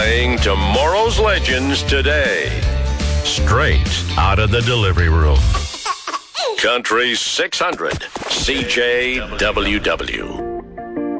Playing tomorrow's legends today. Straight out of the delivery room. Country 600, CJWW.